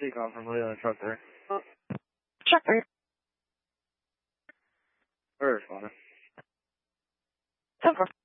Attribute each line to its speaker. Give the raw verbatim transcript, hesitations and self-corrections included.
Speaker 1: Seacom from Leland Truck there.
Speaker 2: Truck there.
Speaker 1: Where is one?
Speaker 2: Ten four.